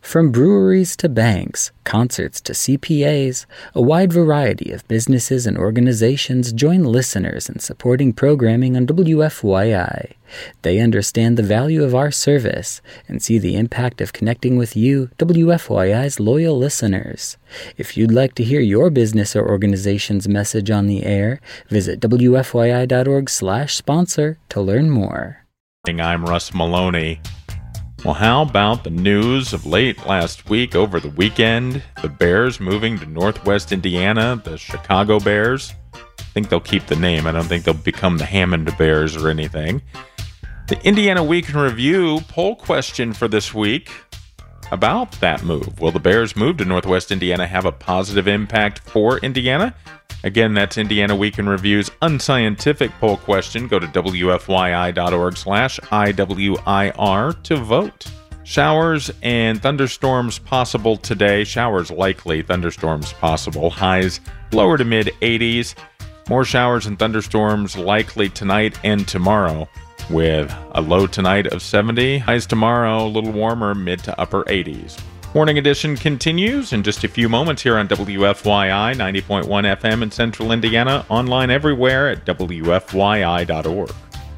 From breweries to banks, concerts to CPAs, a wide variety of businesses and organizations join listeners in supporting programming on WFYI. They understand the value of our service and see the impact of connecting with you, WFYI's loyal listeners. If you'd like to hear your business or organization's message on the air, visit WFYI.org/sponsor to learn more. I'm Russ Maloney. Well, how about the news of late last week over the weekend? The Bears moving to Northwest Indiana, the Chicago Bears. I think they'll keep the name. I don't think they'll become the Hammond Bears or anything. The Indiana Week in Review poll question for this week about that move. Will the Bears move to Northwest Indiana have a positive impact for Indiana? Again, that's Indiana Week in Review's unscientific poll question. Go to WFYI.org/IWIR to vote. Showers and thunderstorms possible today. Showers likely, thunderstorms possible. Highs lower to mid-80s. More showers and thunderstorms likely tonight and tomorrow, with a low tonight of 70. Highs tomorrow a little warmer, mid to upper 80s. Morning edition continues in just a few moments here on WFYI 90.1 FM in Central Indiana, online everywhere at WFYI.org.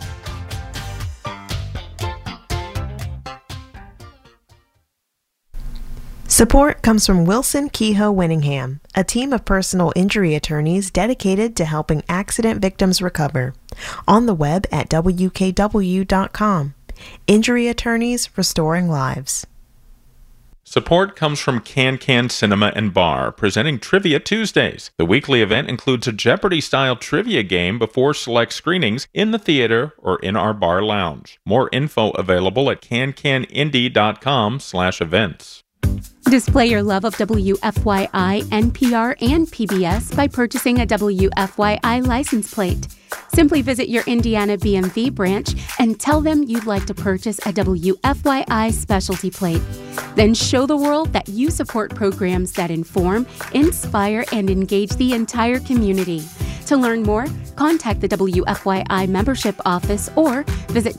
Support comes from Wilson Kehoe Winningham, a team of personal injury attorneys dedicated to helping accident victims recover. On the web at WKW.com. Injury Attorneys Restoring Lives. Support comes from Can Cinema and Bar, presenting Trivia Tuesdays. The weekly event includes a Jeopardy-style trivia game before select screenings in the theater or in our bar lounge. More info available at cancanindy.com/events. Display your love of WFYI, NPR, and PBS by purchasing a WFYI license plate. Simply visit your Indiana BMV branch and tell them you'd like to purchase a WFYI specialty plate. Then show the world that you support programs that inform, inspire, and engage the entire community. To learn more, contact the WFYI membership office or visit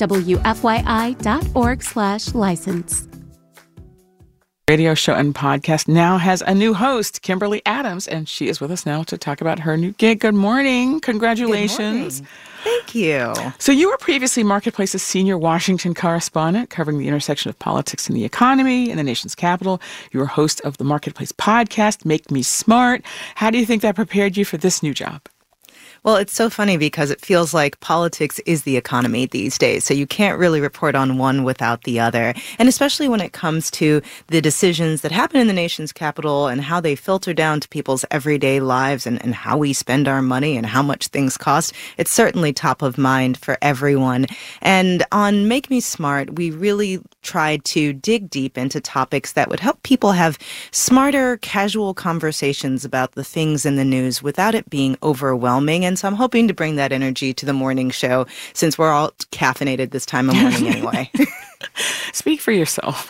WFYI.org/license. Radio show and podcast now has a new host, Kimberly Adams, and she is with us now to talk about her new gig. Good morning. Congratulations. Good morning. Thank you. So you were previously Marketplace's senior Washington correspondent, covering the intersection of politics and the economy in the nation's capital. You were host of the Marketplace podcast, Make Me Smart. How do you think that prepared you for this new job? Well, it's so funny because it feels like politics is the economy these days. So you can't really report on one without the other. And especially when it comes to the decisions that happen in the nation's capital and how they filter down to people's everyday lives and how we spend our money and how much things cost. It's certainly top of mind for everyone. And on Make Me Smart, we really tried to dig deep into topics that would help people have smarter, casual conversations about the things in the news without it being overwhelming. And so I'm hoping to bring that energy to the morning show since we're all caffeinated this time of morning anyway. Speak for yourself.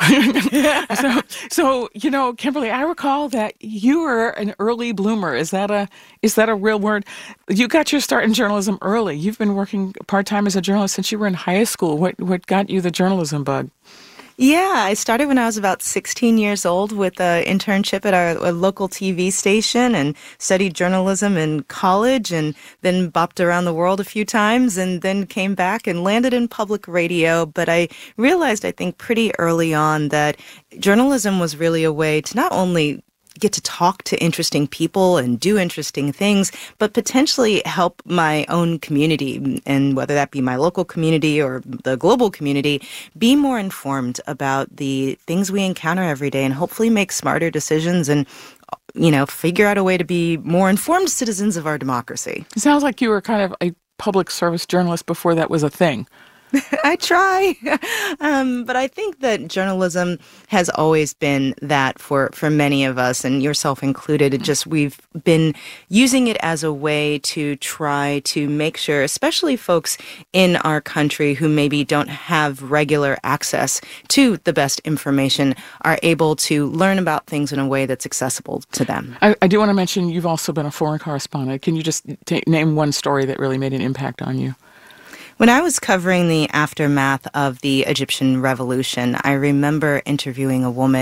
So, you know, Kimberly, I recall that you were an early bloomer. Is that a real word? You got your start in journalism early. You've been working part-time as a journalist since you were in high school. What got you the journalism bug? Yeah, I started when I was about 16 years old with an internship at a local TV station and studied journalism in college and then bopped around the world a few times and then came back and landed in public radio. But I realized, I think, pretty early on that journalism was really a way to not only get to talk to interesting people and do interesting things, but potentially help my own community, and whether that be my local community or the global community, be more informed about the things we encounter every day and hopefully make smarter decisions and, you know, figure out a way to be more informed citizens of our democracy. It sounds like you were kind of a public service journalist before that was a thing. I try. But I think that journalism has always been that for many of us, and yourself included. We've been using it as a way to try to make sure, especially folks in our country who maybe don't have regular access to the best information, are able to learn about things in a way that's accessible to them. I do want to mention you've also been a foreign correspondent. Can you just name one story that really made an impact on you? When I was covering the aftermath of the Egyptian revolution, I remember interviewing a woman